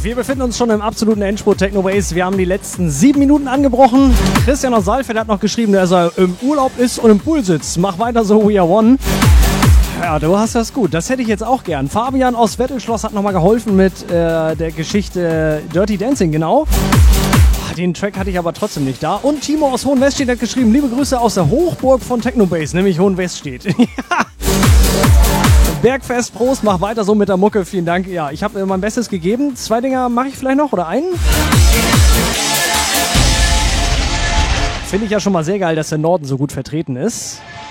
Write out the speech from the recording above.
Wir befinden uns schon im absoluten Endspurt Technobase. Wir haben die letzten 7 Minuten angebrochen. Christian aus Saalfeld hat noch geschrieben, dass er im Urlaub ist und im Pool sitzt. Mach weiter so, we are one. Ja, du hast das gut. Das hätte ich jetzt auch gern. Fabian aus Wettelschloss hat nochmal geholfen mit der Geschichte Dirty Dancing, genau. Den Track hatte ich aber trotzdem nicht da. Und Timo aus Hohenweststedt hat geschrieben, liebe Grüße aus der Hochburg von Technobase, nämlich Hohenweststedt. Bergfest, Prost, mach weiter so mit der Mucke, vielen Dank. Ja, ich habe mein Bestes gegeben. 2 Dinger mache ich vielleicht noch oder einen? Finde ich ja schon mal sehr geil, dass der Norden so gut vertreten ist.